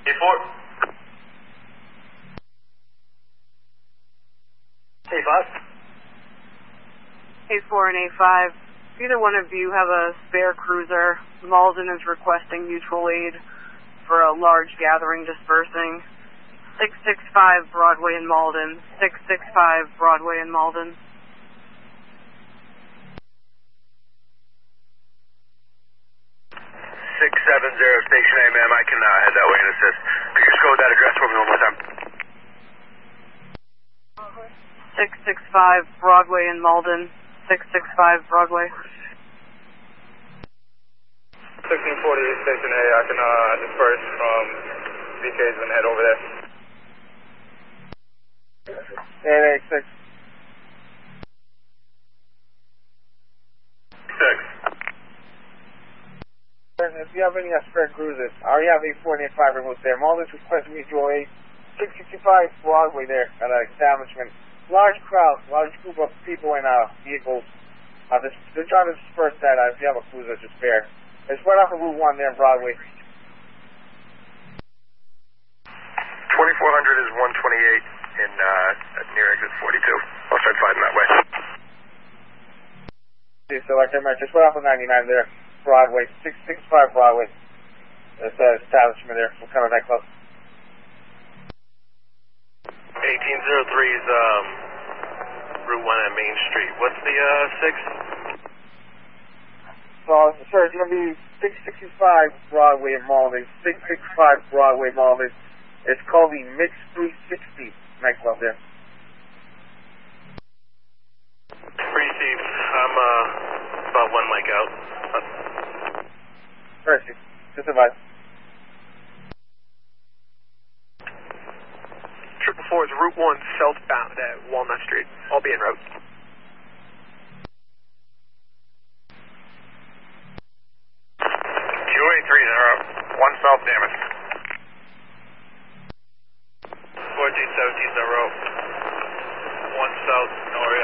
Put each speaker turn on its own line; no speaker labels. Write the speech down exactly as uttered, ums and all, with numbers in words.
A four. A five.
A four and A five. Either one of you have a spare cruiser. Malden is requesting mutual aid for a large gathering dispersing. six six five Broadway in Malden. six six five Broadway in Malden.
six seven zero Station A, ma'am. I can uh, head that way and assist. Could you just go with that address for me one more time?
six six five Broadway in Malden. six six five Broadway.
sixteen forty-eight Station A, I can uh, disperse from V K's and head over there.
eight eight six.
Six.
If you have any uh, spare cruisers, I already have A four and A five remote there. Malden's requesting mutual aid. six sixty-five Broadway there at an establishment. Large crowd, large group of people in uh, vehicles. Uh, this, they're trying to disperse that uh, if you have a cruiser to spare. It's right off of Route one there in Broadway.
twenty-four hundred is one twenty-eight in uh, near exit forty-two. I'll start fighting that way.
See, so like I mentioned, it's right off of ninety-nine there, Broadway, six sixty-five Broadway. There's an establishment there, some kind of nightclub.
eighteen oh three is um, Route one at Main Street. What's the uh, six?
So, sir, it's going to be six sixty-five Broadway in Malden, six sixty-five Broadway Malden. It's called the Mix three sixty nightclub there.
Received. I'm uh, about one mic out.
Mercy. Just advise.
Triple four is Route one southbound at Walnut Street. I'll be en route.
Q A three zero, one south damage. fourteen seventeen zero, one south, no